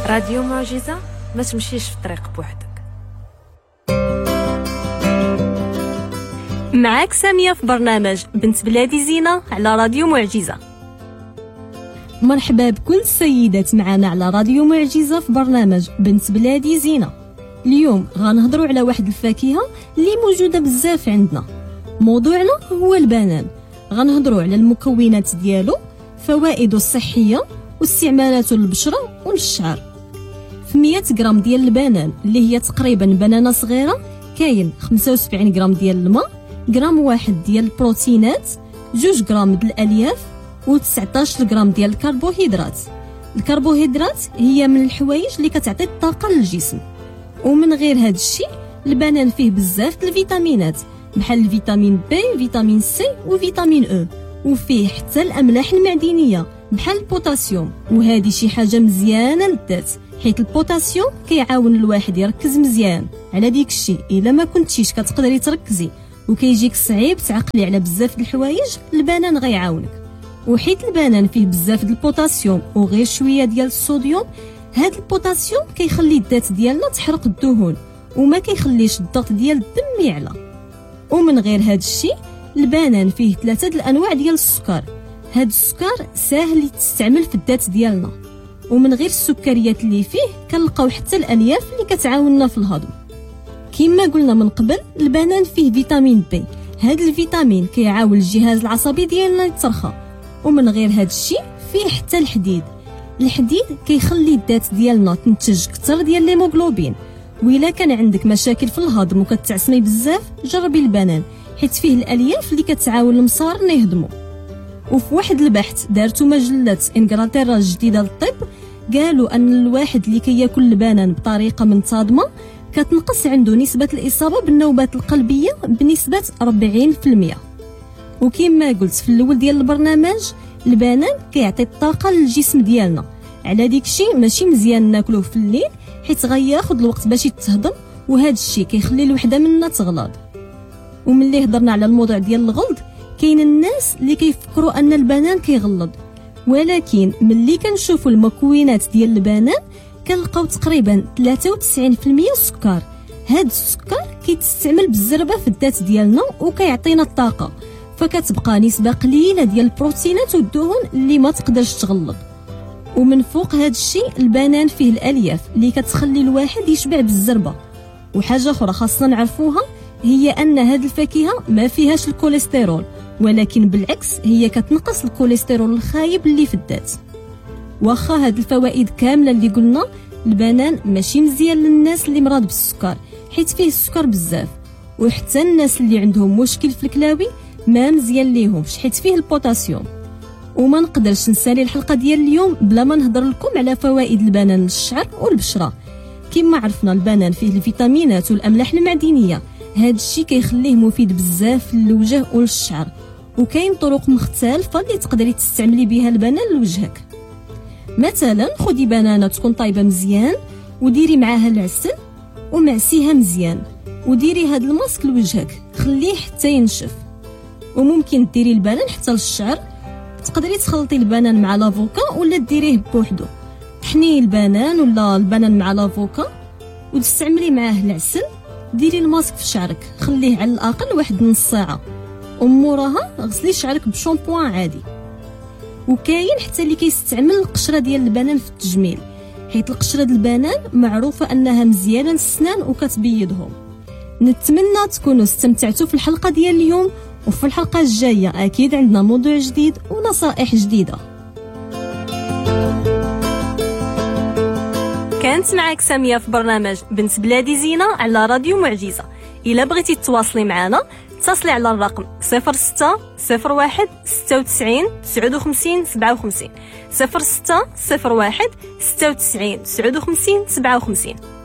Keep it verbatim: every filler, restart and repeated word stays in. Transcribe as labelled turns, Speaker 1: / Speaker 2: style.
Speaker 1: راديو معجزة، ما تمشيش في الطريق بوحدك.
Speaker 2: معاك سامية في برنامج بنت بلادي زينة على راديو معجزة. مرحبا بكل السيدات معنا على راديو معجزة في برنامج بنت بلادي زينة. اليوم غنهضروا على واحد الفاكهة اللي موجودة بزاف عندنا. موضوعنا هو البنان. غنهضروا على المكونات ديالو، فوائده الصحية واستعمالاته للبشرة وللشعر. في مية غرام ديال البنان اللي هي تقريبا بنانة صغيرة كاين خمسة وسبعين غرام ديال الماء، غرام واحد ديال البروتينات، جوج غرام ديال الالياف و19 غرام ديال الكربوهيدرات. الكربوهيدرات هي من الحوايج اللي كتعطي الطاقة للجسم. ومن غير هذا الشيء البنان فيه بزاف الفيتامينات بحال الفيتامين بي، فيتامين سي وفيتامين او، وفيه حتى الاملاح المعدنيه بحال البوتاسيوم. وهذه شي حاجه مزيانه للذات، حيت البوتاسيوم كيعاون الواحد يركز مزيان على ديك الشيء. الا ما كنتيش كتقدري تركزي وكيجيك صعيب تعقلي على بزاف د الحوايج، البنان غيعاونك. وحيت البنان فيه بزاف د البوتاسيوم وغير شويه ديال الصوديوم، هاد البوتاسيوم كيخلي الذات ديالنا تحرق الدهون وما كيخليش الضغط ديال الدم يعلى. ومن غير هاد الشيء البنان فيه ثلاثه د الانواع ديال السكر. هاد السكر ساهل تستعمل في الذات ديالنا. ومن غير السكريات اللي فيه كنلقاو حتى الالياف اللي كتعاوننا في الهضم. كما قلنا من قبل البنان فيه فيتامين بي. هاد الفيتامين كيعاون الجهاز العصبي ديالنا يترخى. ومن غير هاد الشيء فيه حتى الحديد. الحديد كيخلي الذات ديالنا تنتج كثر ديال الهيموغلوبين. وإلا كان عندك مشاكل في الهضم وكتعسمي بزاف، جربي البنان حيت فيه الالياف اللي كتعاون المصارن يهضموا. وفي واحد البحث دارتو مجله انجلترا الجديده للطب، قالوا ان الواحد اللي كياكل البنان بطريقه منتظمه كتنقص عنده نسبه الاصابه بالنوبات القلبيه بنسبه أربعين بالمئة. وكما قلت في الاول ديال البرنامج، البنان كيعطي الطاقه للجسم ديالنا. على ديك الشيء ماشي مزيان ناكلوه في الليل حيت غياخذ الوقت باش يتهضم، وهذا الشيء كيخلي الوحده منا تغلط. وملي هضرنا على الموضوع ديال الغلط، كاين الناس اللي كيفكروا ان البنان كيغلط، ولكن ملي كنشوفوا المكونات ديال البنان كنلقاو تقريبا ثلاثة وتسعين بالمئة سكر. هاد السكر كيتستعمل بالزربه في الذات ديالنا وكيعطينا الطاقه، فكتبقى نسبه قليله ديال البروتينات والدهون اللي ما تقدرش تغلط. ومن فوق هاد الشيء البنان فيه الالياف اللي كتخلي الواحد يشبع بالزربه. وحاجه اخرى خاصنا نعرفوها هي ان هاد الفاكهه ما فيهاش الكوليسترول، ولكن بالعكس هي كتنقص الكوليسترول الخايب اللي في الذات. واخا هاد الفوائد كامله اللي قلنا، البنان ماشي مزيان للناس اللي مرض بالسكر حيت فيه السكر بزاف. وحتى الناس اللي عندهم مشكل في الكلاوي ما مزيان ليهمش حيت فيه البوتاسيوم. وما نقدرش نسالي الحلقه ديال اليوم بلا ما نهضر لكم على فوائد البنان للشعر والبشره. كما عرفنا البنان فيه الفيتامينات والاملاح المعدنيه، هذا الشيء كيخليه مفيد بزاف للوجه وللشعر. وكاين طرق مختلفه اللي تقدري تستعملي بها البنان لوجهك. مثلا خدي بنانه تكون طايبه مزيان وديري معاها العسل ومعسيها مزيان، وديري هذا الماسك لوجهك خليه حتى ينشف. وممكن ديري البنان حتى للشعر. تقدري تخلطي البنان مع لافوكا ولا ديريه بوحدو. طحني البنان ولا البنان مع لافوكا وتستعملي معاه العسل. ديري الماسك في شعرك، خليه على الاقل واحد نص ساعه، وموراها غسلي شعرك بشامبوان عادي. وكاين حتى اللي كيستعمل القشره ديال البنان في التجميل، حيت القشره ديال البنان معروفه انها مزيانه للسنان وكتبيضهم. نتمنى تكونوا استمتعتوا في الحلقه ديال اليوم، وفي الحلقه الجايه اكيد عندنا موضوع جديد ونصائح جديده. كانت معك سامية في برنامج بنت بلادي زينة على راديو معجزة. إلا بغيتي تواصلي معنا اتصلي على الرقم صفر ستة صفر واحد ستة وتسعين تسعة وخمسين سبعة وخمسين صفر ستة صفر واحد ستة وتسعين تسعة وخمسين سبعة وخمسين.